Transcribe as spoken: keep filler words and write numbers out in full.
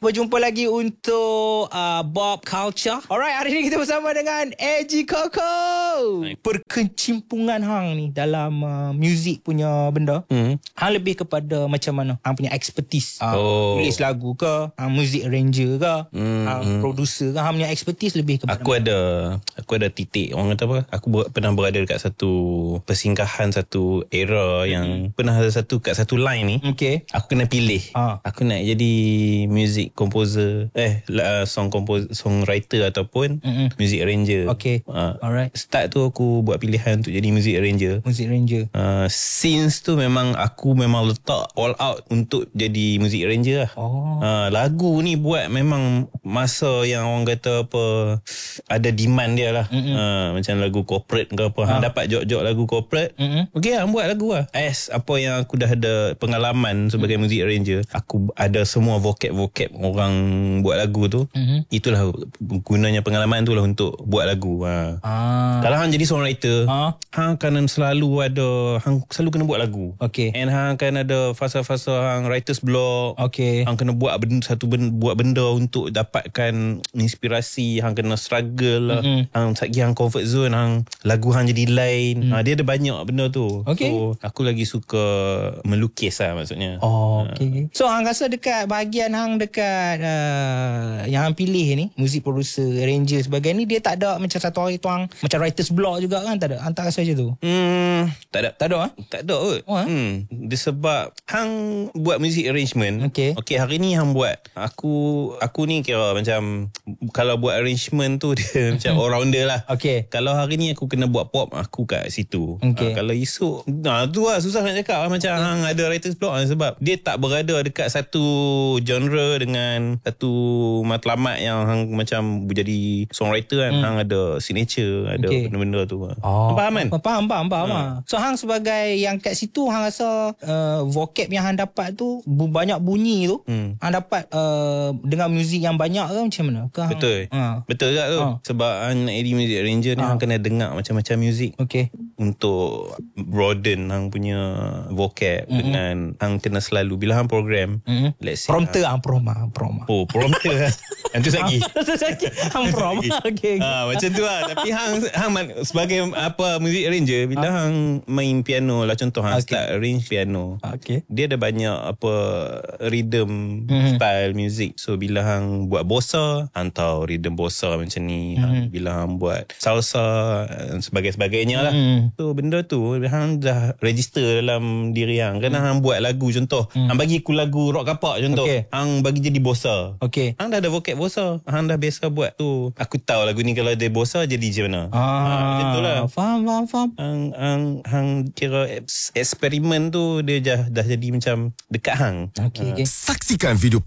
Berjumpa lagi untuk uh, Bob Culture. Alright, hari ni kita bersama dengan A G Koko. Perkecimpungan hang ni dalam uh, muzik punya benda. Hmm. Hang lebih kepada macam mana? Hang punya expertise. Uh, oh. Tulis lagu ke? Hang music arranger ke? Hmm. Hang hmm. producer ke? Hang punya expertise lebih kepada Aku mana? ada aku ada titik. Orang kata apa? Aku ber, pernah berada dekat satu persinggahan, satu era hmm. yang pernah ada satu kat satu line ni. Okay. Aku kena pilih. Ah. Aku nak jadi music composer, eh uh, song composer, songwriter ataupun mm-hmm. music arranger. Okay. Uh, Alright. Start tu aku buat pilihan untuk jadi music arranger. Music arranger. Uh, since tu memang aku memang letak all out untuk jadi music arranger lah. Oh. Uh, lagu ni buat memang masa yang orang kata apa, ada demand dia lah. Mm-hmm. Uh, macam lagu corporate ke apa. Ha. Hang dapat jok-jok lagu corporate. Mm-hmm. Okay, hang buat lagu lah. As apa yang aku dah ada pengalaman sebagai mm-hmm. music arranger, aku ada semua vocab-vocab orang buat lagu tu. Mm-hmm. Itulah gunanya pengalaman tu lah untuk buat lagu. Ha. Ah. Kalau hang jadi songwriter, ah. hang akan selalu ada, hang selalu kena buat lagu. Okay. And hang akan ada fasa-fasa hang writer's block. Okay. Hang kena buat benda, satu benda, buat benda untuk dapatkan inspirasi. Hang kena struggle lah. Mm-hmm. Hang sagi hang comfort zone, hang lagu hang jadi lain. Mm. Ha, dia ada banyak benda tu. Okay. So aku lagi suka melukis lah maksudnya. Oh, okay. So hang rasa dekat bahagian hang dekat uh, yang hang pilih ni, music producer, arranger sebagainya ni, dia tak ada macam satu hari tu hang macam writer's block juga kan? Tak ada? Hang tak rasa macam tu? Hmm, tak ada. Tak ada ha? Tak ada kot. Oh, ha? Hmm, dia sebab hang buat music arrangement. Okay. Okay, hari ni hang buat. Aku aku ni kira macam kalau buat arrangement tu dia macam all rounder lah. Okay. Kalau hari ni aku kena buat pop, aku kat situ. Okay. Ha, kalau esok, nah tu lah susah nak cakap lah. Macam okay. hang ada writer's block lah, sebab dia tak berada dekat satu genre dengan satu matlamat yang hang macam jadi songwriter kan. Hmm. Hang ada signature, ada okay. benda-benda tu. Oh. Faham kan? Faham, faham, faham. Ha. So hang sebagai yang kat situ, hang rasa uh, vocab yang hang dapat tu, bu- banyak bunyi tu, hmm. hang dapat uh, dengan muzik yang banyak ke macam mana? Ke hang, betul. Ha. Betul tak tu? Ha. Sebab hang nak jadi music arranger ni, ha. hang kena dengar macam-macam muzik. Okay. Untuk broaden hang punya vocab, mm-hmm. dengan hang kena selalu bila hang program, mm-hmm. let's say prompter hang prom hang prom. Oh, prompter. Yang tu lagi. Lagi hang prom. Okey. Ha, macam tu lah. Tapi hang hang sebagai apa music arranger, bila ha. hang main piano lah, contoh hang okay. start arrange piano. Okay. Dia ada banyak apa rhythm, mm-hmm. style music. So bila hang buat bossa, hang tahu rhythm bossa macam ni. Mm-hmm. Hang, bila hang buat salsa dan sebagainya lah. Mm-hmm. So benda tu hang dah register dalam diri hang. Kerana hmm. hang buat lagu, contoh hmm. hang bagi aku lagu rock kapak contoh, okay. hang bagi jadi bossa. Okay. Hang dah ada vocab bossa, hang dah biasa buat tu. Aku tahu lagu ni kalau ada bossa jadi macam mana. Ah, ha, macam tu lah. Faham, faham, faham. Hang, hang, hang kira eksperimen tu dia dah, dah jadi macam dekat hang. Okay, ha. Okay. Saksikan video